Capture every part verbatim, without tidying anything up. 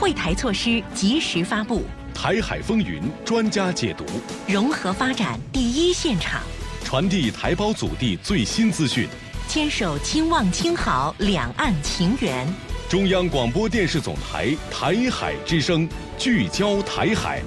惠台措施及时发布， 台海风云专家解读， 融合发展第一现场， 传递台胞祖地最新资讯， 牵手亲望亲好两岸情缘。 中央广播电视总台台海之声，聚焦台海。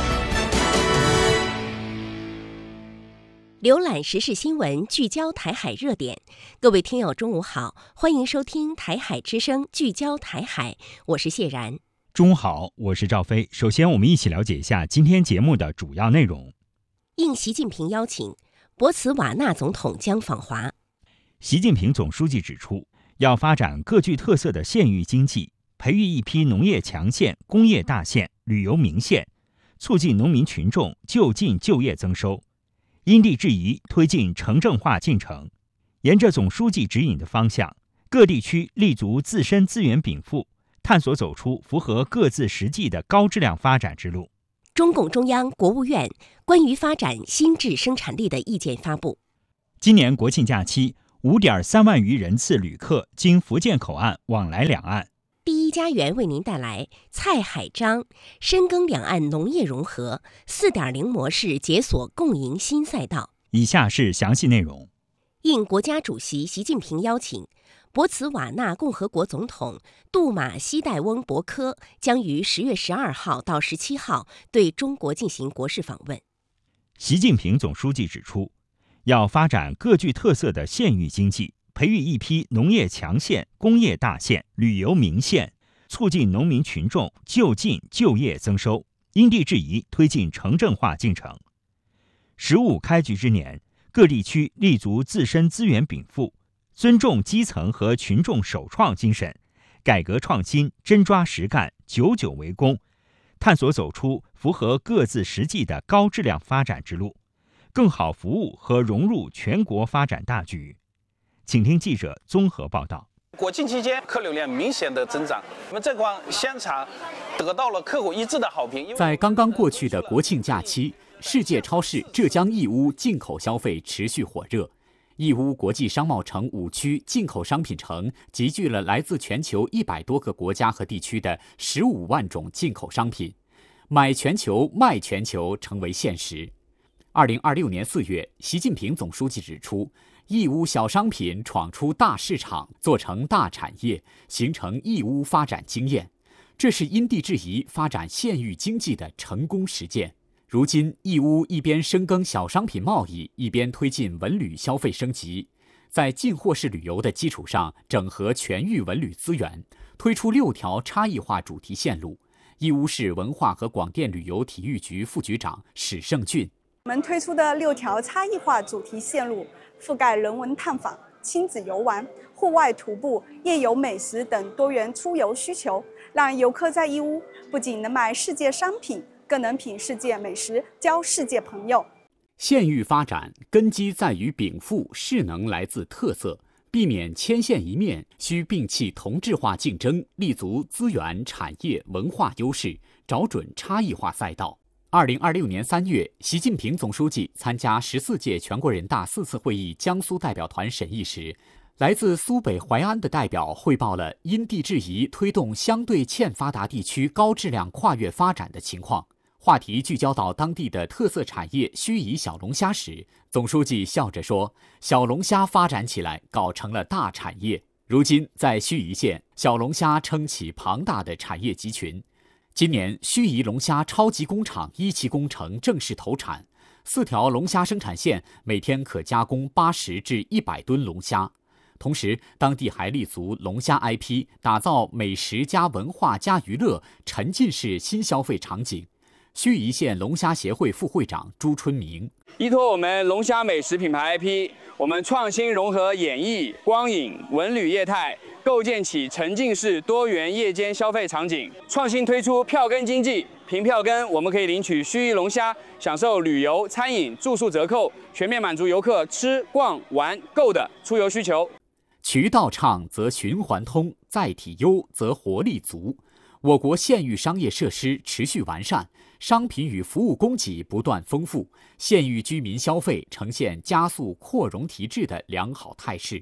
浏览时事新闻，聚焦台海热点。各位听友中午好，欢迎收听台海之声聚焦台海，我是谢然。 中午好，我是赵飞。首先我们一起了解一下今天节目的主要内容。 应习近平邀请，博茨瓦纳总统将访华。 习近平总书记指出，要发展各具特色的县域经济，培育一批农业强县、工业大县、旅游名县，促进农民群众就近就业增收，因地制宜推进城镇化进程。沿着总书记指引的方向，各地区立足自身资源禀赋，探索走出符合各自实际的高质量发展之路。 中共中央、国务院关于发展新质生产力的意见发布。 今年国庆假期，五点三万余人次旅客经福建口岸往来两岸。 第一家园为您带来蔡海章深耕两岸农业融合 四点零 模式解锁共赢新赛道。 以下是详细内容。 应国家主席习近平邀请，博茨瓦纳共和国总统杜马西代翁博科将于十月十二号到十七号对中国进行国事访问。 习近平总书记指出，要发展各具特色的县域经济，培育一批农业强县、工业大县、旅游名县，促进农民群众就近就业增收，因地制宜推进城镇化进程。十五开局之年，各地区立足自身资源禀赋，尊重基层和群众首创精神，改革创新，真抓实干，久久为功，探索走出符合各自实际的高质量发展之路，更好服务和融入全国发展大局。请听记者综合报道。 国庆期间，客流量明显的增长，我们这款香肠得到了客户一致的好评。 在刚刚过去的国庆假期，世界超市浙江义乌进口消费持续火热。义乌国际商贸城五区进口商品城集聚了来自全球一百多个国家和地区的十五万种进口商品，买全球、卖全球成为现实。二零二六年四月，习近平总书记指出，义乌小商品闯出大市场，做成大产业，形成义乌发展经验，这是因地制宜发展县域经济的成功实践。如今，义乌一边深耕小商品贸易，一边推进文旅消费升级，在进货式旅游的基础上，整合全域文旅资源，推出六条差异化主题线路。义乌市文化和广电旅游体育局副局长史胜俊： 我们推出的六条差异化主题线路，覆盖人文探访、亲子游玩、户外徒步、夜游美食等多元出游需求，让游客在义乌不仅能买世界商品，更能品世界美食，交世界朋友。 县域发展根基在于禀赋势能来自特色，避免千县一面，需摒弃同质化竞争，立足资源、产业、文化优势，找准差异化赛道。二零二六年三月，习近平总书记参加十四届全国人大四次会议江苏代表团审议时，来自苏北淮安的代表汇报了因地制宜推动相对欠发达地区高质量跨越发展的情况。话题聚焦到当地的特色产业盱眙小龙虾时，总书记笑着说，小龙虾发展起来，搞成了大产业。如今在盱眙县，小龙虾撑起庞大的产业集群。今年盱眙龙虾超级工厂一期工程正式投产，四条龙虾生产线每天可加工八十至一百吨龙虾。同时，当地还立足龙虾 I P， 打造美食加文化加娱乐沉浸式新消费场景。盱眙县龙虾协会副会长朱春明： 依托我们龙虾美食品牌 I P， 我们创新融合演艺、光影、文旅业态，构建起沉浸式多元夜间消费场景。创新推出票根经济，凭票根我们可以领取盱眙龙虾，享受旅游、餐饮、住宿折扣，全面满足游客吃、逛、玩、购的出游需求。 渠道畅则循环通，载体优则活力足。我国县域商业设施持续完善，商品与服务供给不断丰富，县域居民消费呈现加速扩容提质的良好态势。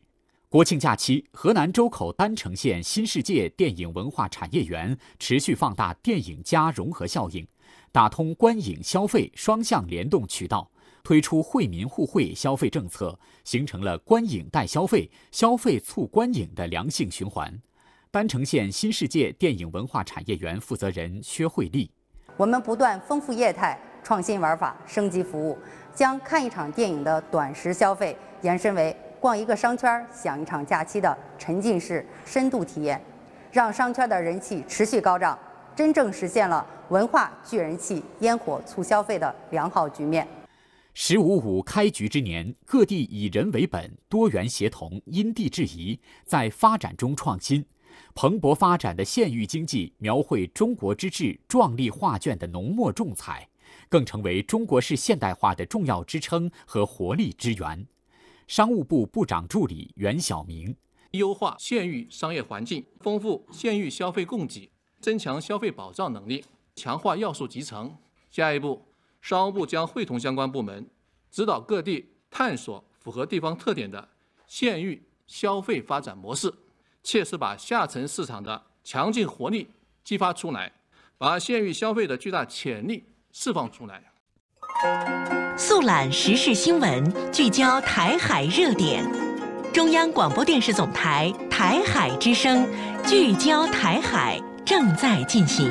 国庆假期，河南周口郸城县新世界电影文化产业园持续放大电影加融合效应，打通观影消费双向联动渠道，推出惠民互惠消费政策，形成了观影带消费、消费促观影的良性循环。郸城县新世界电影文化产业园负责人薛慧丽： 我们不断丰富业态、创新玩法、升级服务，将看一场电影的短时消费延伸为逛一个商圈、享一场假期的沉浸式深度体验，让商圈的人气持续高涨，真正实现了文化聚人气、烟火促消费的良好局面。 十五五开局之年，各地以人为本，多元协同，因地制宜，在发展中创新。蓬勃发展的县域经济描绘中国之治壮丽画卷的浓墨重彩，更成为中国式现代化的重要支撑和活力之源。商务部部长助理袁晓明： 优化县域商业环境，丰富县域消费供给，增强消费保障能力，强化要素集成。下一步，商务部将会同相关部门，指导各地探索符合地方特点的县域消费发展模式，切实把下沉市场的强劲活力激发出来，把县域消费的巨大潜力释放出来。 速览时事新闻，聚焦台海热点。中央广播电视总台台海之声，聚焦台海正在进行。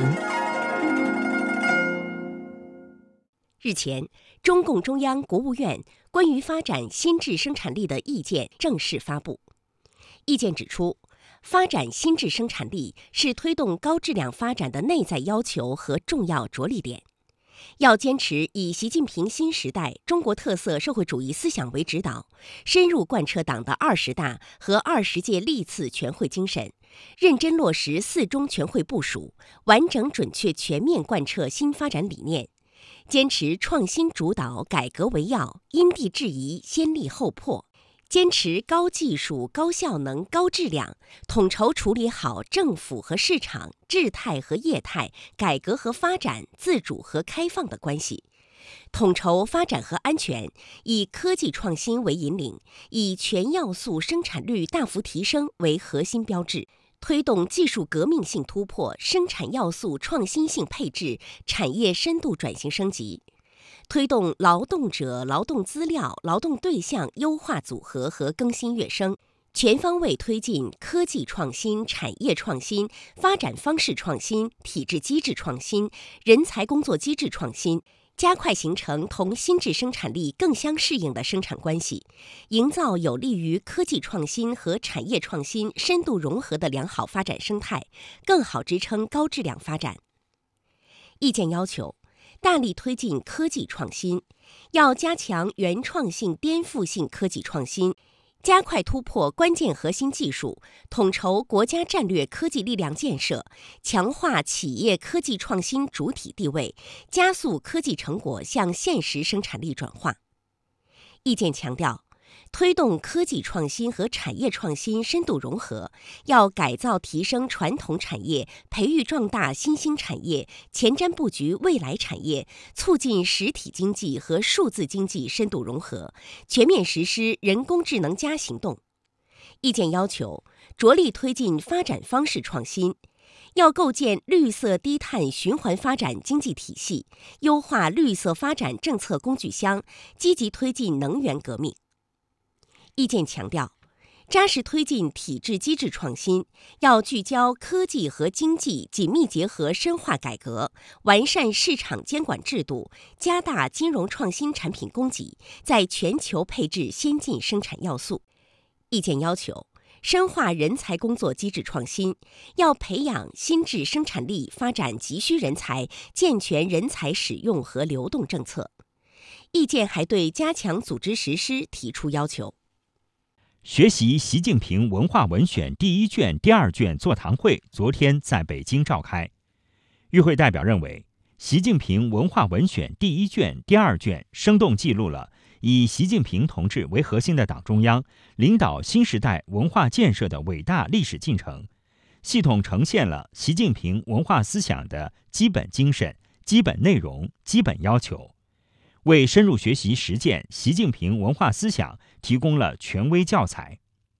日前，中共中央、国务院关于发展新质生产力的意见正式发布。意见指出，发展新质生产力是推动高质量发展的内在要求和重要着力点。要坚持以习近平新时代中国特色社会主义思想为指导，深入贯彻党的二十大和二十届历次全会精神，认真落实四中全会部署，完整准确全面贯彻新发展理念，坚持创新主导、改革为要，因地制宜、先立后破，坚持高技术、高效能、高质量，统筹处理好政府和市场、质态和业态、改革和发展、自主和开放的关系，统筹发展和安全，以科技创新为引领，以全要素生产率大幅提升为核心标志，推动技术革命性突破、生产要素创新性配置、产业深度转型升级。推动劳动者、劳动资料、劳动对象优化组合和更新跃升，全方位推进科技创新、产业创新、发展方式创新、体制机制创新、人才工作机制创新，加快形成同新质生产力更相适应的生产关系，营造有利于科技创新和产业创新深度融合的良好发展生态，更好支撑高质量发展。意见要求，大力推进科技创新，要加强原创性、颠覆性科技创新，加快突破关键核心技术，统筹国家战略科技力量建设，强化企业科技创新主体地位，加速科技成果向现实生产力转化。意见强调，推动科技创新和产业创新深度融合，要改造提升传统产业，培育壮大新兴产业，前瞻布局未来产业，促进实体经济和数字经济深度融合，全面实施人工智能加行动。意见要求，着力推进发展方式创新，要构建绿色低碳循环发展经济体系，优化绿色发展政策工具箱，积极推进能源革命。意见强调，扎实推进体制机制创新，要聚焦科技和经济紧密结合深化改革，完善市场监管制度，加大金融创新产品供给，在全球配置先进生产要素。意见要求，深化人才工作机制创新，要培养新质生产力发展急需人才，健全人才使用和流动政策。意见还对加强组织实施提出要求。 学习习近平文化文选第一卷、第二卷座谈会昨天在北京召开。与会代表认为，习近平文化文选第一卷、第二卷生动记录了以习近平同志为核心的党中央领导新时代文化建设的伟大历史进程，系统呈现了习近平文化思想的基本精神、基本内容、基本要求，为深入学习实践习近平文化思想提供了权威教材。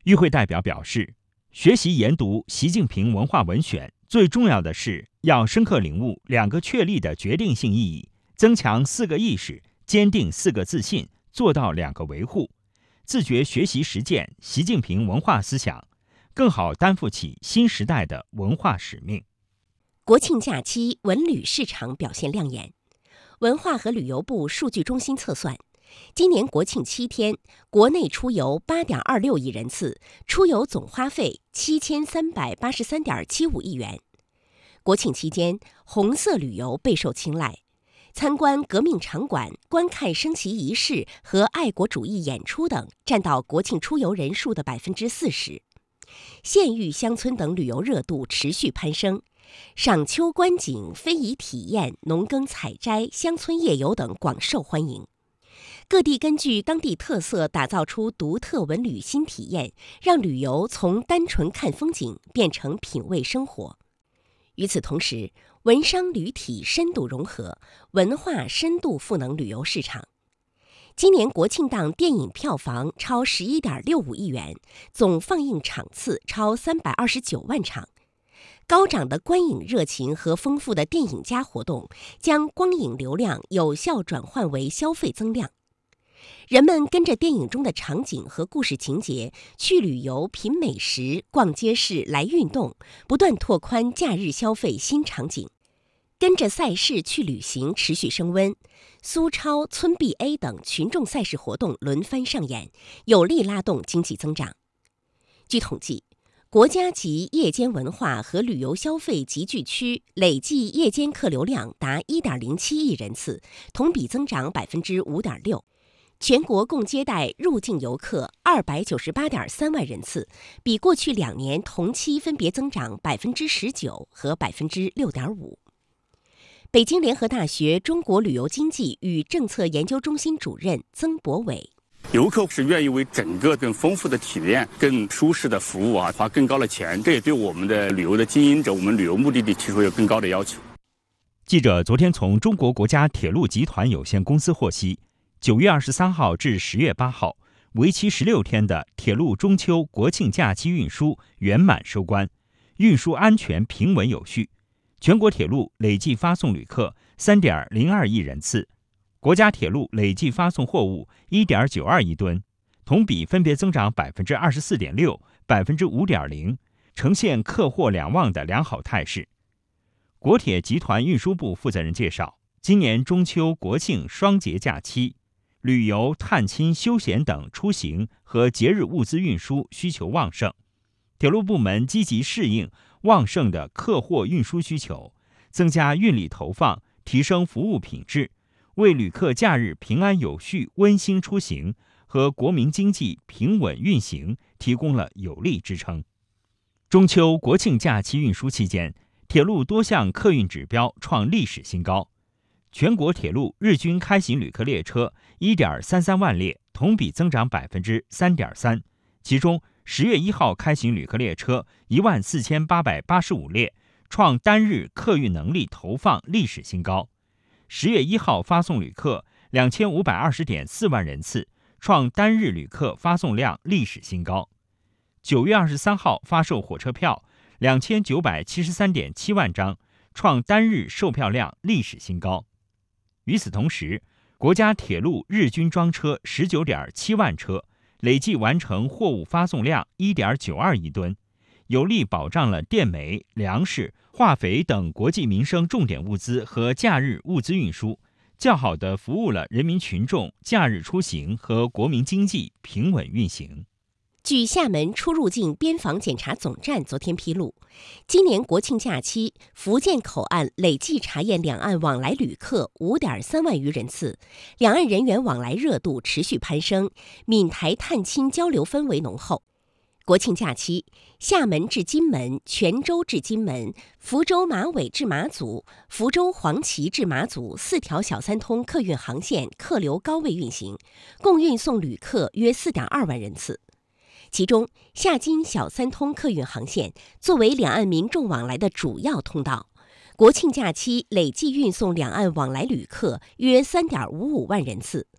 与会代表表示，学习研读习近平文化文选，最重要的是要深刻领悟两个确立的决定性意义，增强四个意识，坚定四个自信，做到两个维护，自觉学习实践习近平文化思想，更好担负起新时代的文化使命。 国庆假期文旅市场表现亮眼。文化和旅游部数据中心测算，今年国庆七天，国内出游 八点二六亿人次，出游总花费七千三百八十三点七五亿元。国庆期间，红色旅游备受青睐，参观革命场馆、观看升旗仪式和爱国主义演出等占到国庆出游人数的百分之四十。县域乡村等旅游热度持续攀升。赏秋观景、非遗体验、农耕采摘、乡村夜游等广受欢迎。各地根据当地特色打造出独特文旅新体验，让旅游从单纯看风景变成品味生活。与此同时，文商旅体深度融合，文化深度赋能旅游市场。今年国庆档电影票房超 十一点六五亿元，总放映场次超三百二十九万场。高涨的观影热情和丰富的电影加活动，将光影流量有效转换为消费增量。人们跟着电影中的场景和故事情节去旅游、品美食、逛街市、来运动，不断拓宽假日消费新场景。跟着赛事去旅行持续升温，苏超、村 B A 等群众赛事活动轮番上演，有力拉动经济增长。据统计，国家级夜间文化和旅游消费集聚区累计夜间客流量达 一点零七亿人次，同比增长 百分之五点六。全国共接待入境游客 二百九十八点三万人次，比过去两年同期分别增长 百分之十九 和 百分之六点五。北京联合大学中国旅游经济与政策研究中心主任曾博伟， 游客是愿意为整个更丰富的体验、更舒适的服务啊，花更高的钱，这也对我们的旅游的经营者、我们旅游目的地提出有更高的要求。 记者昨天从中国国家铁路集团有限公司获悉，九月二十三号至十月八号，为期十六天的铁路中秋国庆假期运输圆满收官，运输安全平稳有序。全国铁路累计发送旅客 三点零二亿人次，国家铁路累计发送货物 一点九二亿吨，同比分别增长 百分之二十四点六、百分之五点零，呈现客货两旺的良好态势。国铁集团运输部负责人介绍，今年中秋国庆双节假期，旅游、探亲、休闲等出行和节日物资运输需求旺盛，铁路部门积极适应旺盛的客货运输需求，增加运力投放，提升服务品质，为旅客假日平安有序、温馨出行和国民经济平稳运行提供了有力支撑。中秋国庆假期运输期间，铁路多项客运指标创历史新高，全国铁路日均开行旅客列车 一点三三万列，同比增长 百分之三点三， 其中十月一号开行旅客列车 一万四千八百八十五列，创单日客运能力投放历史新高。十月一号发送旅客 两千五百二十点四万人次，创单日旅客发送量历史新高。九月二十三号发售火车票 两千九百七十三点七万张，创单日售票量历史新高。与此同时，国家铁路日均装车 十九点七万车，累计完成货物发送量 一点九二亿吨，有力保障了电煤、粮食、化肥等国计民生重点物资和假日物资运输，较好地服务了人民群众假日出行和国民经济平稳运行。 据厦门出入境边防检查总站昨天披露，今年国庆假期，福建口岸累计查验两岸往来旅客 五点三万余人次，两岸人员往来热度持续攀升，闽台探亲交流氛围浓厚。国庆假期，厦门至金门、泉州至金门、福州马尾至马祖、福州黄岐至马祖四条小三通客运航线客流高位运行，共运送旅客约 四点二万人次。其中，厦金小三通客运航线作为两岸民众往来的主要通道，国庆假期累计运送两岸往来旅客约 三点五五万人次。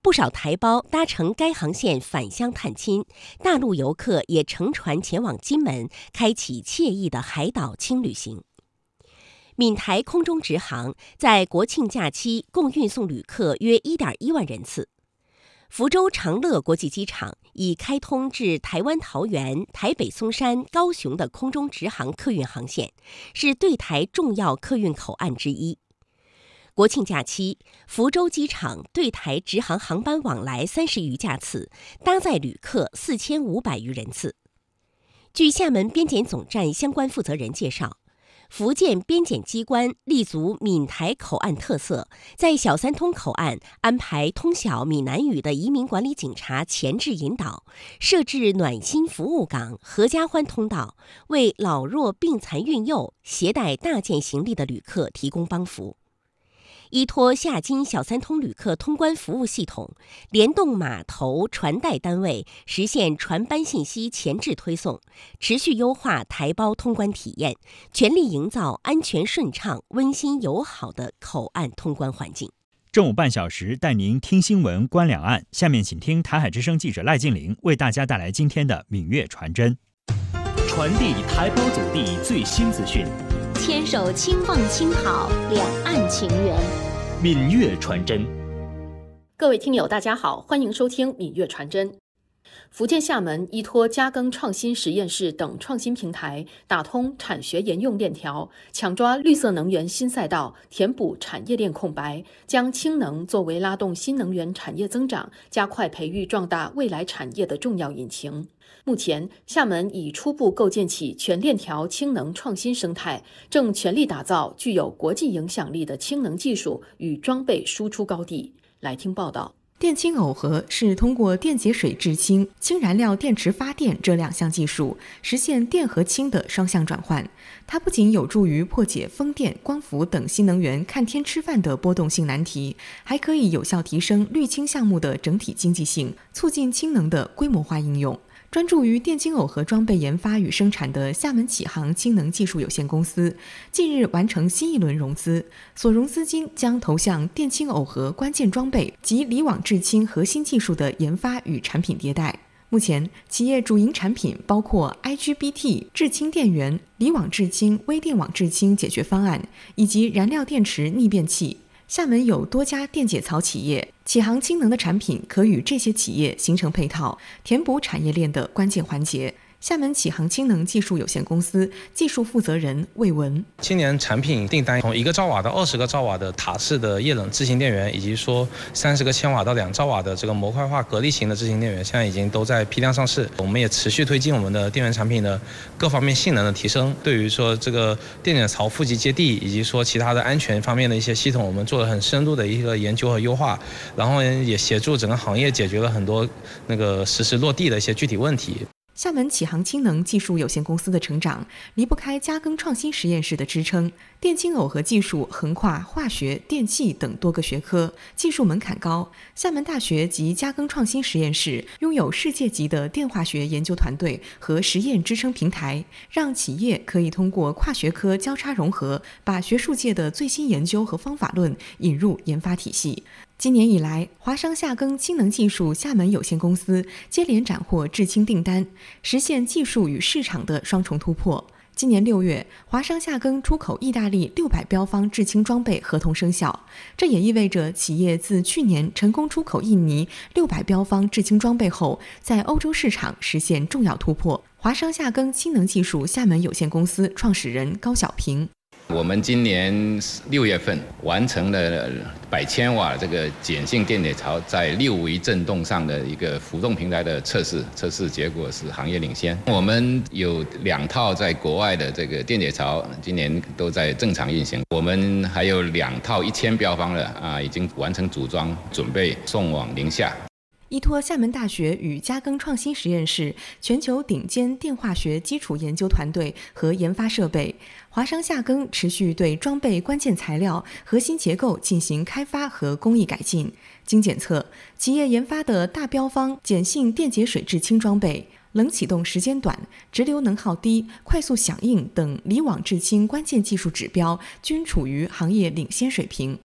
不少台胞搭乘该航线返乡探亲，大陆游客也乘船前往金门，开启惬意的海岛轻旅行。闽台空中直航在国庆假期共运送旅客约 一点一万人次。福州长乐国际机场已开通至台湾桃园、台北松山、高雄的空中直航客运航线，是对台重要客运口岸之一。国庆假期，福州机场对台直航航班往来三十余架次，搭载旅客四千五百余人次。据厦门边检总站相关负责人介绍，福建边检机关立足闽台口岸特色，在小三通口岸安排通晓闽南语的移民管理警察前置引导，设置暖心服务岗、合家欢通道，为老弱病残孕幼、携带大件行李的旅客提供帮扶。依托厦金小三通旅客通关服务系统，联动码头传带单位，实现船班信息前置推送，持续优化台胞通关体验，全力营造安全顺畅、温馨友好的口岸通关环境。 正午半小时带您听新闻观两岸，下面请听台海之声记者赖静玲为大家带来今天的闽粤传真。 传递台胞祖地最新资讯， 牵手轻放轻跑，两岸情缘。 闽粤传真。 各位听友大家好，欢迎收听闽粤传真。福建厦门依托嘉庚创新实验室等创新平台，打通产学研用链条，抢抓绿色能源新赛道，填补产业链空白，将氢能作为拉动新能源产业增长、加快培育壮大未来产业的重要引擎。目前，厦门已初步构建起全链条氢能创新生态，正全力打造具有国际影响力的氢能技术与装备输出高地。来听报道。 电氢耦合是通过电解水制氢、氢燃料电池发电这两项技术，实现电和氢的双向转换。它不仅有助于破解风电、光伏等新能源看天吃饭的波动性难题，还可以有效提升绿氢项目的整体经济性，促进氢能的规模化应用。专注于电氢耦合装备研发与生产的厦门启航氢能技术有限公司，近日完成新一轮融资，所融资金将投向电氢耦合关键装备及离网制氢核心技术的研发与产品迭代。目前，企业主营产品包括 I G B T 制氢电源、离网制氢、微电网制氢解决方案以及燃料电池逆变器。厦门有多家电解槽企业，启航氢能的产品可与这些企业形成配套，填补产业链的关键环节。厦门启航氢能技术有限公司技术负责人魏文： 今年产品订单从一个兆瓦到二十个兆瓦的塔式的液冷自行电源，以及说三十个千瓦到两兆瓦的这个模块化隔离型的自行电源，现在已经都在批量上市。我们也持续推进我们的电源产品的各方面性能的提升。对于说这个电解槽负极接地以及说其他的安全方面的一些系统，我们做了很深度的一个研究和优化，然后也协助整个行业解决了很多那个实时落地的一些具体问题。 厦门启航氢能技术有限公司的成长离不开嘉庚创新实验室的支撑。电氢耦合技术横跨化学、电气等多个学科，技术门槛高。厦门大学及嘉庚创新实验室拥有世界级的电化学研究团队和实验支撑平台，让企业可以通过跨学科交叉融合，把学术界的最新研究和方法论引入研发体系。今年以来，华商厦庚氢能技术厦门有限公司接连斩获制氢订单，实现技术与市场的双重突破。今年六月，华商厦庚出口意大利六百标方制氢装备合同生效，这也意味着企业自去年成功出口印尼六百标方制氢装备后，在欧洲市场实现重要突破。华商厦庚氢能技术厦门有限公司创始人高小平： 我们今年六月份完成了百千瓦这个碱性电解槽在六维振动上的一个浮动平台的测试，测试结果是行业领先。我们有两套在国外的这个电解槽，今年都在正常运行。我们还有两套一千标方的啊，已经完成组装，准备送往宁夏。 依托厦门大学与嘉庚创新实验室全球顶尖电化学基础研究团队和研发设备，华商厦庚持续对装备关键材料、核心结构进行开发和工艺改进。经检测，企业研发的大标方碱性电解水制氢装备，冷启动时间短、直流能耗低、快速响应等离网制氢关键技术指标均处于行业领先水平。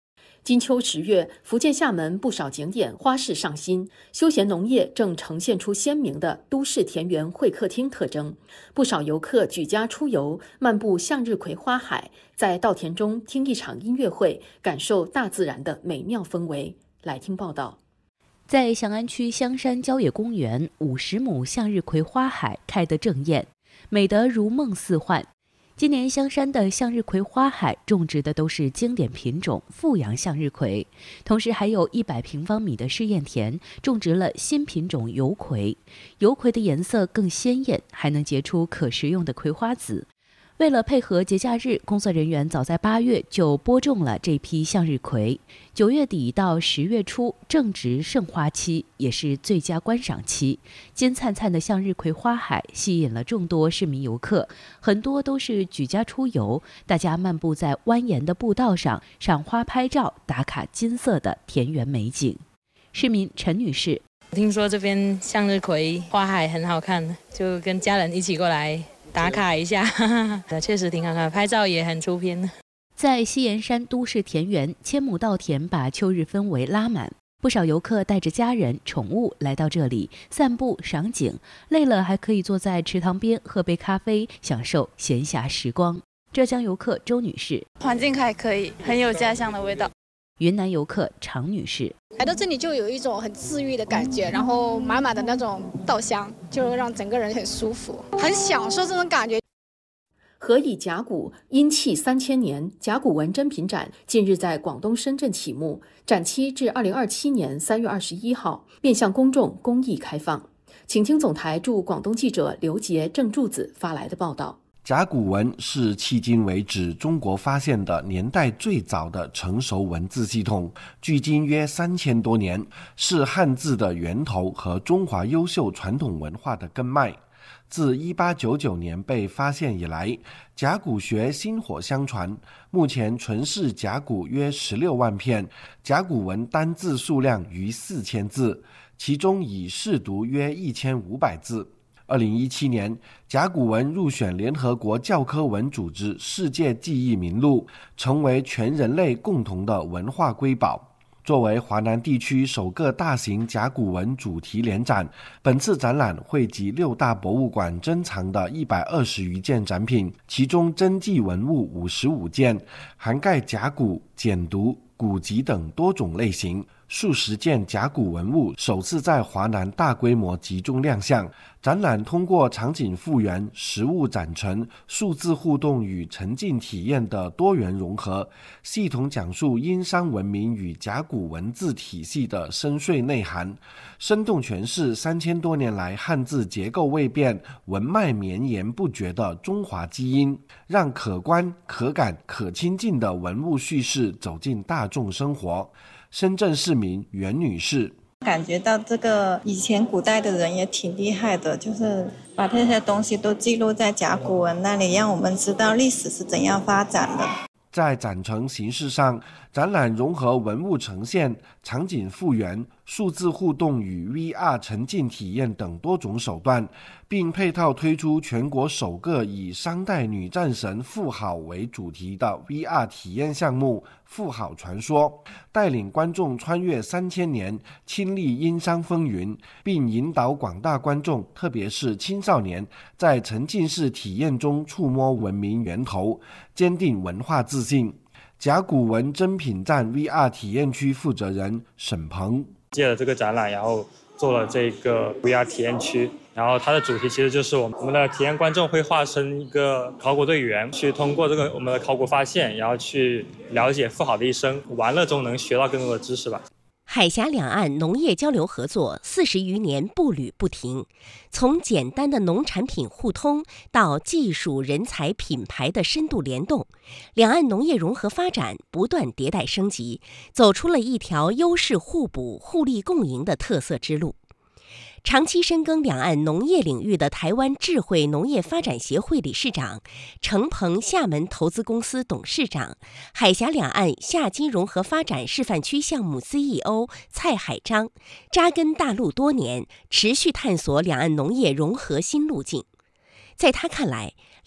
金秋十月，福建厦门不少景点花市上新，休闲农业正呈现出鲜明的都市田园会客厅特征。不少游客举家出游，漫步向日葵花海，在稻田中听一场音乐会，感受大自然的美妙氛围。来听报道。 在翔安区香山郊野公园，五十亩向日葵花海开得正艳，美得如梦似幻。今年香山的向日葵花海种植的都是经典品种富阳向日葵，同时还有一百平方米的试验田种植了新品种油葵，油葵的颜色更鲜艳，还能结出可食用的葵花籽。为了配合节假日，工作人员早在八月就播种了这批向日葵。九月底到十月初正值盛花期，也是最佳观赏期。金灿灿的向日葵花海吸引了众多市民游客，很多都是举家出游，大家漫步在蜿蜒的步道上，赏花拍照，打卡金色的田园美景。市民陈女士： 听说这边向日葵花海很好看，就跟家人一起过来打卡一下，确实挺好看，拍照也很出片。 在西岩山都市田园，千亩稻田把秋日氛围拉满，不少游客带着家人、宠物来到这里散步赏景，累了还可以坐在池塘边喝杯咖啡，享受闲暇时光。浙江游客周女士： 环境还可以，很有家乡的味道。 云南游客常女士： 来到这里就有一种很治愈的感觉，然后满满的那种稻香，就让整个人很舒服，很享受这种感觉。 何以甲骨，殷契三千年甲骨文珍品展近日在广东深圳启幕，展期至二零二七年三月二十一号，面向公众公益开放。请听总台驻广东记者刘杰、郑柱子发来的报道。 甲骨文是迄今为止中国发现的年代最早的成熟文字系统，距今约三千多年，是汉字的源头和中华优秀传统文化的根脉。自一八九九年被发现以来，甲骨学薪火相传，目前存世甲骨约十六万片，甲骨文单字数量逾四千字，其中以释读约一千五百字。二零一七年，甲骨文入选联合国教科文组织世界记忆名录，成为全人类共同的文化瑰宝。作为华南地区首个大型甲骨文主题联展，本次展览汇集六大博物馆珍藏的一百二十余件展品，其中真迹文物五十五件，涵盖甲骨、简牍、古籍等多种类型。数十件甲骨文物首次在华南大规模集中亮相。展览通过场景复原、实物展陈、数字互动与沉浸体验的多元融合，系统讲述殷商文明与甲骨文字体系的深邃内涵，生动诠释三千多年来汉字结构未变、文脉绵延不绝的中华基因，让可观、可感、可亲近的文物叙事走进大众生活。深圳市民袁女士： 感觉到这个以前古代的人也挺厉害的，就是把这些东西都记录在甲骨文那里，让我们知道历史是怎样发展的。 在展陈形式上，展览融合文物呈现、场景复原、数字互动与 V R 沉浸体验等多种手段，并配套推出全国首个以商代女战神妇好为主题的 V R 体验项目“妇好传说”，带领观众穿越三千年，亲历殷商风云，并引导广大观众，特别是青少年，在沉浸式体验中触摸文明源头，坚定文化自信。甲骨文珍品站 V R 体验区负责人沈鹏： 借了这个展览，然后做了这个 V R 体验区，然后它的主题其实就是我们我们的体验观众会化身一个考古队员，去通过这个我们的考古发现，然后去了解妇好的一生，玩乐中能学到更多的知识吧。 海峡两岸农业交流合作四十余年步履不停，从简单的农产品互通到技术、人才、品牌的深度联动，两岸农业融合发展不断迭代升级，走出了一条优势互补、互利共赢的特色之路。长期深耕两岸农业领域的台湾智慧农业发展协会理事长、成鹏厦门投资公司董事长、海峡两岸厦金融合发展示范区项目 C E O 蔡海章，扎根大陆多年，持续探索两岸农业融合新路径。在他看来，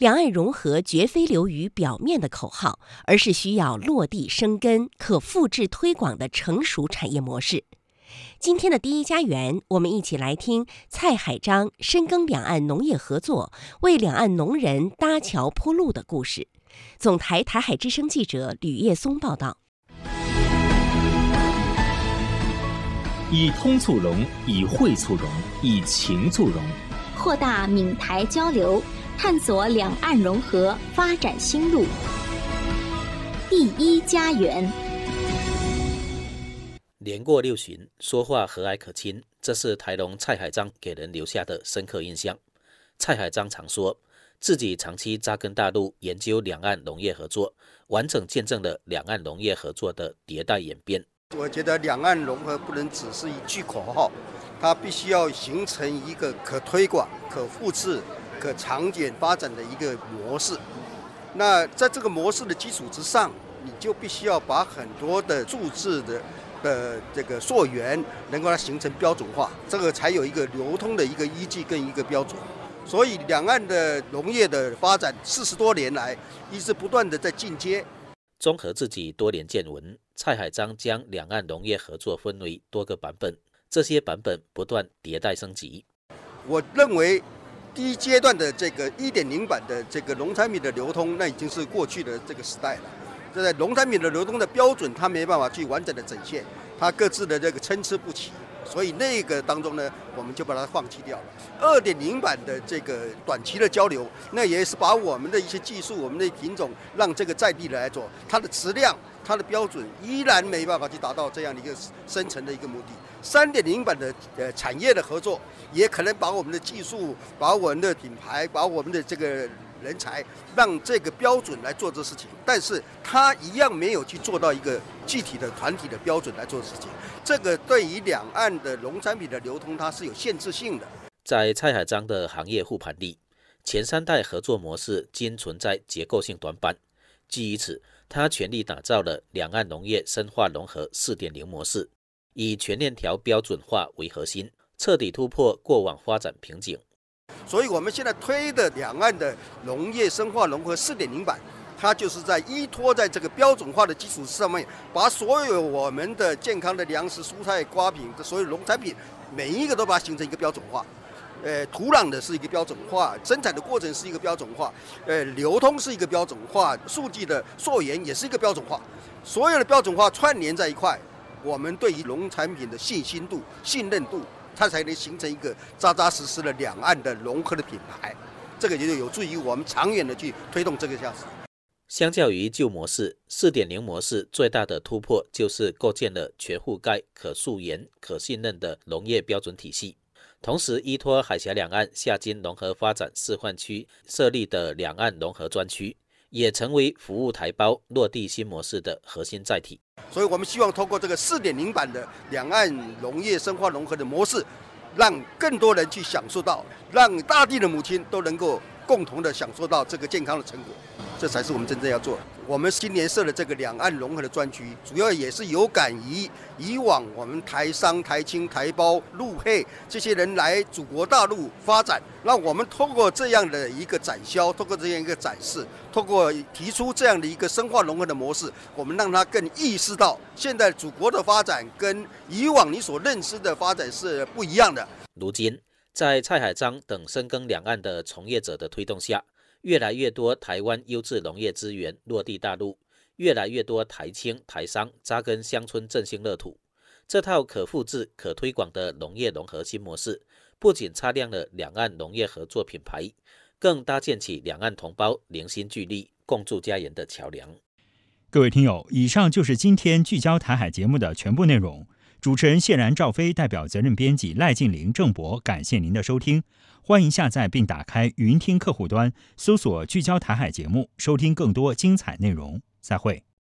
两岸融合绝非流于表面的口号，而是需要落地生根、可复制推广的成熟产业模式。今天的第一家园，我们一起来听蔡海章深耕两岸农业合作，为两岸农人搭桥铺路的故事。总台台海之声记者吕叶松报道。 以通促融，以惠促融，以情促融， 扩大闽台交流，探索两岸融合发展新路。第一家园。 年过六旬，说话和蔼可亲，这是台农蔡海章给人留下的深刻印象。蔡海章常说，自己长期扎根大陆，研究两岸农业合作，完整见证了两岸农业合作的迭代演变。 我觉得两岸融合不能只是一句口号，它必须要形成一个可推广、可复制、可长远发展的一个模式。那在这个模式的基础之上，你就必须要把很多的注字的的这个溯源能够它形成标准化，这个才有一个流通的一个依据跟一个标准。所以两岸的农业的发展四十多年来一直不断的在进阶。 综合自己多年见闻，蔡海章将两岸农业合作分为多个版本，这些版本不断迭代升级。 我认为第一阶段的这个 一点零 版的这个农产品的流通，那已经是过去的这个时代了。这在农产品的流通的标准，它没办法去完整的展现，它各自的这个参差不齐，所以那个当中呢，我们就把它放弃掉了。二点零 版的这个短期的交流，那也是把我们的一些技术、我们的品种，让这个在地的来做，它的质量、它的标准依然没办法去达到这样的一个深层的一个目的。三点零 版的呃产业的合作，也可能把我们的技术、把我们的品牌、把我们的这个人才，让这个标准来做这事情，但是他一样没有去做到一个具体的团体的标准来做事情。这个对于两岸的农产品的流通，它是有限制性的。 在蔡海章的行业护盘里，前三代合作模式均存在结构性短板。基于此，他全力打造了两岸农业深化融合 四点零 模式，以全链条标准化为核心，彻底突破过往发展瓶颈。 所以我们现在推的两岸的农业深化融合 四点零 版，它就是在依托在这个标准化的基础上面，把所有我们的健康的粮食、蔬菜、瓜品的所有农产品，每一个都把它形成一个标准化。呃，土壤的是一个标准化，生产的过程是一个标准化，呃，流通是一个标准化，数据的溯源也是一个标准化，所有的标准化串联在一块，我们对于农产品的信心度、信任度，它才能形成一个扎扎实实的两岸的融合的品牌，这个就有助于我们长远的去推动这个项目。 相较于旧模式 ，四点零 模式最大的突破就是构建了全覆盖、可溯源、可信任的农业标准体系。同时，依托海峡两岸夏金融合发展示范区设立的两岸融合专区，也成为服务台胞落地新模式的核心载体。 所以我们希望通过这个 四点零 版的两岸农业深化融合的模式，让更多人去享受到，让大地的母亲都能够共同的享受到这个健康的成果，这才是我们真正要做的。我们今年设的这个两岸融合的专区，主要也是有感于以往我们台商、台青、台胞、陆配这些人来祖国大陆发展，让我们通过这样的一个展销，通过这样一个展示，通过提出这样的一个深化融合的模式，我们让他更意识到，现在祖国的发展跟以往你所认知的发展是不一样的。 如今，在蔡海章等深耕两岸的从业者的推动下，越来越多台湾优质农业资源落地大陆，越来越多台青、台商扎根乡村振兴乐土。这套可复制、可推广的农业融合新模式，不仅擦亮了两岸农业合作品牌，更搭建起两岸同胞凝心聚力、共筑家园的桥梁。 各位听友，以上就是今天聚焦台海节目的全部内容。主持人谢然、赵飞代表责任编辑赖静玲、郑博，感谢您的收听。欢迎下载并打开云听客户端，搜索聚焦台海节目，收听更多精彩内容。再会。